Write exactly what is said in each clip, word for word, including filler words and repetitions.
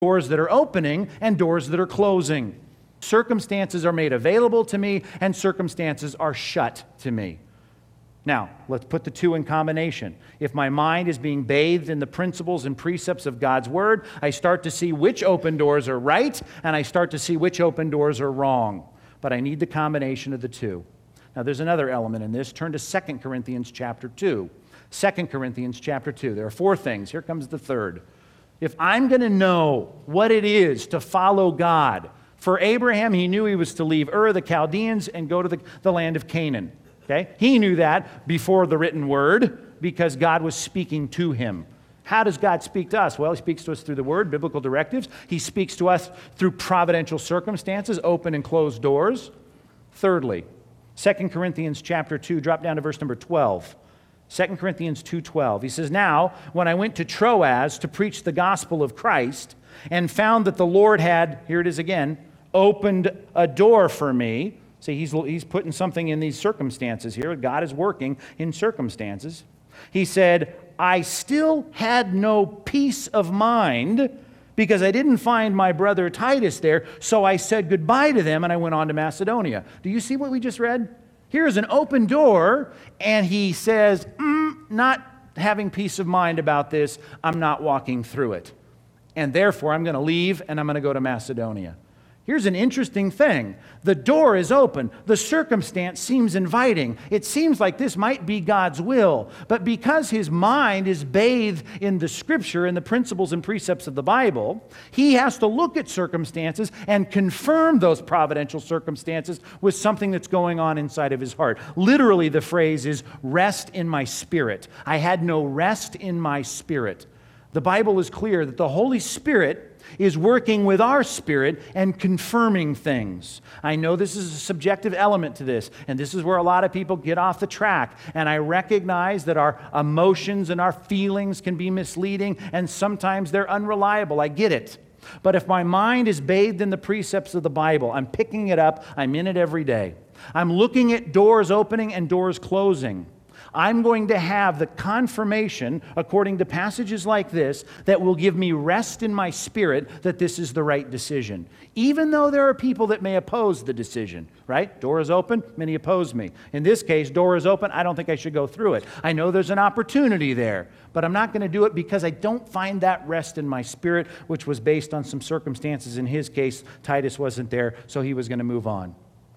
doors that are opening and doors that are closing. Circumstances are made available to me, and circumstances are shut to me. Now, let's put the two in combination. If my mind is being bathed in the principles and precepts of God's Word, I start to see which open doors are right, and I start to see which open doors are wrong. But I need the combination of the two. Now, there's another element in this. Turn to Second Corinthians chapter two. Second Corinthians chapter two. There are four things. Here comes the third. If I'm going to know what it is to follow God, for Abraham, he knew he was to leave Ur of the Chaldeans and go to the, the land of Canaan. Okay? He knew that before the written word because God was speaking to him. How does God speak to us? Well, he speaks to us through the word, biblical directives. He speaks to us through providential circumstances, open and closed doors. Thirdly, Second Corinthians chapter two, drop down to verse number twelve. Second Corinthians two twelve. He says, "Now, when I went to Troas to preach the gospel of Christ and found that the Lord had," here it is again, "opened a door for me." See, he's, he's putting something in these circumstances here. God is working in circumstances. He said, "I still had no peace of mind because I didn't find my brother Titus there, so I said goodbye to them and I went on to Macedonia." Do you see what we just read? Here's an open door, and he says, mm, not having peace of mind about this, I'm not walking through it. And therefore, I'm going to leave, and I'm going to go to Macedonia. Here's an interesting thing. The door is open. The circumstance seems inviting. It seems like this might be God's will. But because his mind is bathed in the Scripture and the principles and precepts of the Bible, he has to look at circumstances and confirm those providential circumstances with something that's going on inside of his heart. Literally, the phrase is, "rest in my spirit." I had no rest in my spirit. The Bible is clear that the Holy Spirit is working with our spirit and confirming things. I know this is a subjective element to this, and this is where a lot of people get off the track. And I recognize that our emotions and our feelings can be misleading, and sometimes they're unreliable. I get it. But if my mind is bathed in the precepts of the Bible, I'm picking it up, I'm in it every day. I'm looking at doors opening and doors closing. I'm going to have the confirmation, according to passages like this, that will give me rest in my spirit that this is the right decision. Even though there are people that may oppose the decision, right? Door is open, many oppose me. In this case, door is open, I don't think I should go through it. I know there's an opportunity there, but I'm not going to do it because I don't find that rest in my spirit, which was based on some circumstances. In his case, Titus wasn't there, so he was going to move on.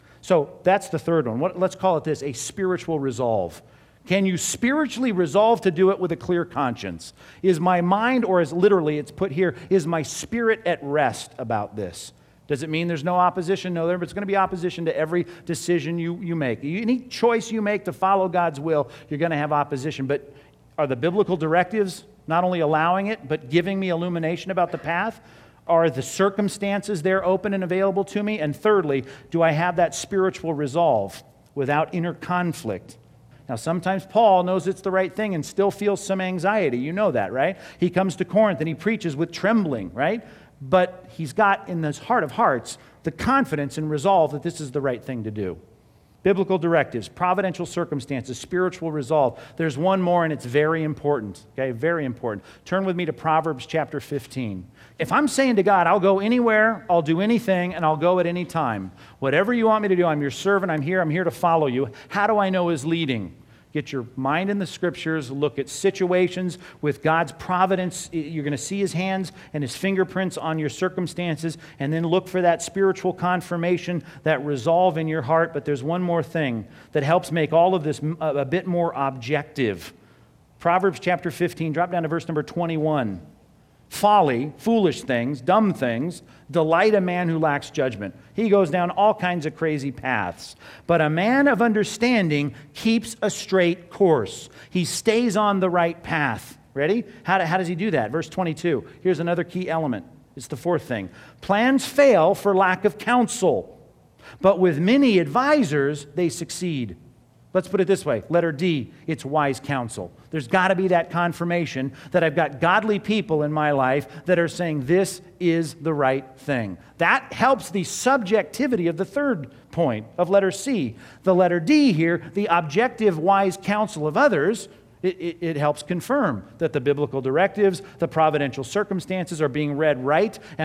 So that's the third one. What, let's call it this, a spiritual resolve. Can you spiritually resolve to do it with a clear conscience? Is my mind, or as literally it's put here, is my spirit at rest about this? Does it mean there's no opposition? No, there's going to be opposition to every decision you, you make. Any choice you make to follow God's will, you're going to have opposition. But are the biblical directives not only allowing it, but giving me illumination about the path? Are the circumstances there open and available to me? And thirdly, do I have that spiritual resolve without inner conflict? Now, sometimes Paul knows it's the right thing and still feels some anxiety. You know that, right? He comes to Corinth and he preaches with trembling, right? But he's got in his heart of hearts the confidence and resolve that this is the right thing to do. Biblical directives, providential circumstances, spiritual resolve. There's one more, and it's very important, okay? Very important. Turn with me to Proverbs chapter fifteen. If I'm saying to God, I'll go anywhere, I'll do anything, and I'll go at any time. Whatever you want me to do, I'm your servant, I'm here, I'm here to follow you. How do I know His leading? Get your mind in the Scriptures, look at situations with God's providence. You're going to see His hands and His fingerprints on your circumstances, and then look for that spiritual confirmation, that resolve in your heart. But there's one more thing that helps make all of this a bit more objective. Proverbs chapter fifteen, drop down to verse number twenty-one. Folly, foolish things, dumb things, delight a man who lacks judgment. He goes down all kinds of crazy paths. But a man of understanding keeps a straight course. He stays on the right path. Ready? How, do, how does he do that? Verse twenty-two. Here's another key element. It's the fourth thing. Plans fail for lack of counsel, but with many advisors, they succeed. Let's put it this way. Letter D, it's wise counsel. There's got to be that confirmation that I've got godly people in my life that are saying this is the right thing. That helps the subjectivity of the third point of letter C. The letter D here, the objective wise counsel of others, It, it, it helps confirm that the biblical directives, the providential circumstances are being read right, and